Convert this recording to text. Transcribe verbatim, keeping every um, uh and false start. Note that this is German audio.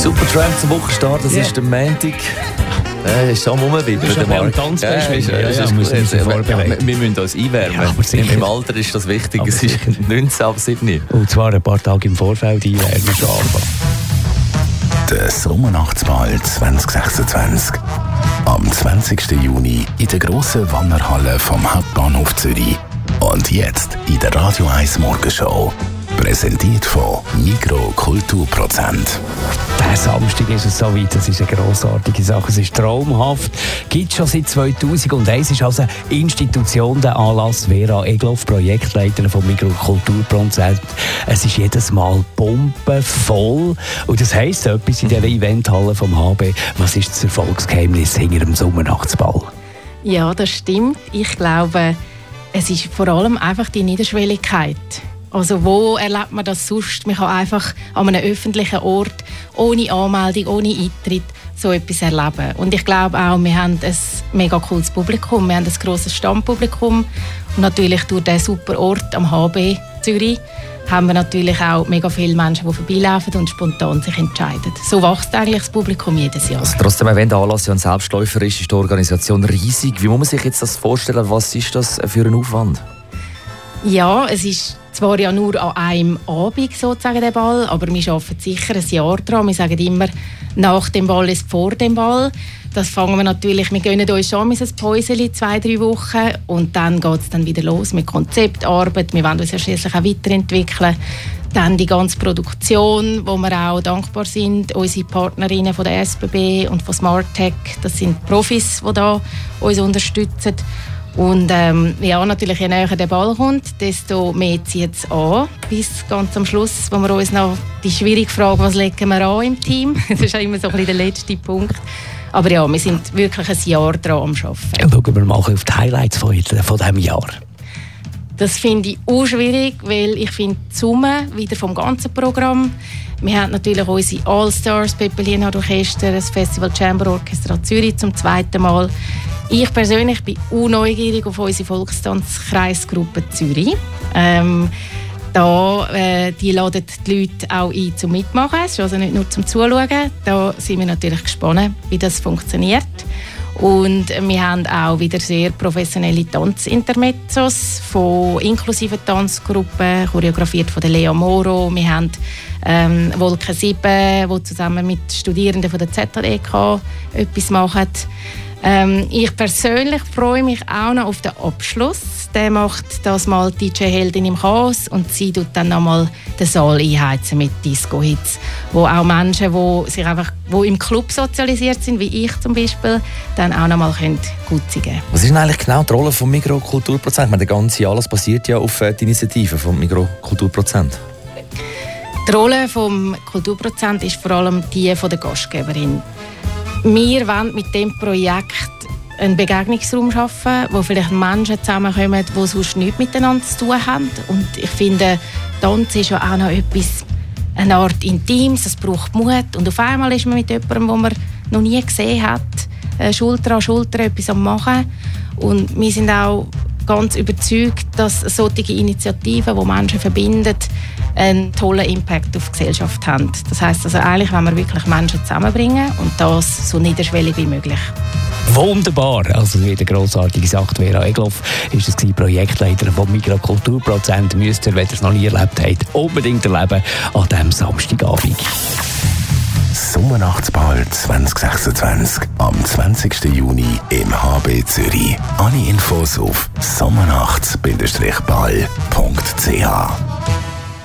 Supertramp zum Wochenstart, das yeah. ist der Montag. Äh, ist am Rumwibbeln. Du bist am Tanzbeispiel. Ja, ja, ja, ja, müssen wir, wir, wir müssen uns einwärmen. Ja, Im Alter ist das wichtig. Aber es ist neunzehn ab sieben. Und zwar ein paar Tage im Vorfeld einwärmen. Der Sommernachtsball zwanzig sechsundzwanzig. Am zwanzigsten Juni in der grossen Wannerhalle vom Hauptbahnhof Zürich. Und jetzt in der Radio eins Morgenshow. Präsentiert von Migros Kulturprozent. Der Samstag ist es soweit. Das ist eine grossartige Sache. Es ist traumhaft. Gibt es schon seit zweitausendeins. Ist also Institution der Anlass. Vera Egloff, Projektleiterin von Migros Kulturprozent. Es ist jedes Mal bombenvoll. Und das heisst etwas in dieser Eventhalle vom H B. Was ist das Erfolgsgeheimnis hinter dem Sommernachtsball? Ja, das stimmt. Ich glaube, es ist vor allem einfach die Niederschwelligkeit. Also wo erlebt man das sonst? Man kann einfach an einem öffentlichen Ort ohne Anmeldung, ohne Eintritt so etwas erleben. Und ich glaube auch, wir haben ein mega cooles Publikum. Wir haben ein grosses Stammpublikum. Und natürlich durch diesen super Ort am H B Zürich haben wir natürlich auch mega viele Menschen, die vorbeilaufen und spontan sich entscheiden. So wächst eigentlich das Publikum jedes Jahr. Also trotzdem, wenn der Anlass ja ein Selbstläufer ist, ist die Organisation riesig. Wie muss man sich jetzt das vorstellen? Was ist das für ein Aufwand? Ja, es ist zwar ja nur an einem Abend sozusagen der Ball, aber wir arbeiten sicher ein Jahr daran. Wir sagen immer, nach dem Ball ist vor dem Ball. Das fangen wir natürlich, wir gönnen uns schon ein Päuschen, zwei, drei Wochen und dann geht es dann wieder los mit Konzeptarbeit. Wir wollen uns ja schliesslich auch weiterentwickeln. Dann die ganze Produktion, wo wir auch dankbar sind. Unsere Partnerinnen von der S B B und von Smartech, das sind Profis, die da uns unterstützen. Und ähm, ja, natürlich, je näher der Ball kommt, desto mehr zieht es an. Bis ganz am Schluss, wo wir uns noch die schwierige Frage, was legen wir an im Team? Das ist auch immer so ein bisschen der letzte Punkt. Aber ja, wir sind wirklich ein Jahr dran am Arbeiten. Ja, schauen wir mal auf die Highlights von, von diesem Jahr. Das finde ich auch schwierig, weil ich finde die Summe wieder vom ganzen Programm. Wir haben natürlich unsere All-Stars, Pepe Lienhardt Orchester, das Festival Chamber Orchestra Zürich zum zweiten Mal. Ich persönlich bin unneugierig auf unsere Volkstanzkreisgruppe Zürich. Ähm, da, äh, die laden die Leute auch ein zum Mitmachen, es ist also nicht nur zum Zuschauen. Da sind wir natürlich gespannt, wie das funktioniert. Und wir haben auch wieder sehr professionelle Tanzintermezzos von inklusiven Tanzgruppen, choreografiert von der Lea Moro. Wir haben ähm, Wolke sieben, die zusammen mit Studierenden von der Z H E K etwas machen. Ähm, ich persönlich freue mich auch noch auf den Abschluss. Der macht das mal die D J-Heldin im Chaos und sie tut dann nochmal den Saal einheizen mit Disco-Hits, wo auch Menschen, die sich einfach, die im Club sozialisiert sind, wie ich zum Beispiel, dann auch nochmal gut singen. Was ist denn eigentlich genau die Rolle vom Migros Kulturprozent? Ich meine, der ganze Anlass basiert ja auf die Initiative vom Migros Kulturprozent. Die Rolle vom Kulturprozent ist vor allem die von der Gastgeberin. Wir wollen mit diesem Projekt einen Begegnungsraum schaffen, wo vielleicht Menschen zusammenkommen, die sonst nichts miteinander zu tun haben. Und ich finde, Tanz ist ja auch noch etwas, eine Art Intimes, es braucht Mut. Und auf einmal ist man mit jemandem, den man noch nie gesehen hat, Schulter an Schulter etwas am Machen. Und wir sind auch ganz überzeugt, dass solche Initiativen, die Menschen verbinden, einen tollen Impact auf die Gesellschaft haben. Das heisst also eigentlich, wenn wir wirklich Menschen zusammenbringen und das so niederschwellig wie möglich. Wunderbar, also wieder grossartige Sache. Vera Egloff ist es Projektleiterin vom Migros Kulturprozent. Müsst ihr, wenn ihr es noch nie erlebt habt, unbedingt erleben an diesem Samstagabend. Sommernachtsball zwanzig sechsundzwanzig am zwanzigsten Juni im H B Zürich. Alle Infos auf sommernachts Bindestrich ball punkt c h.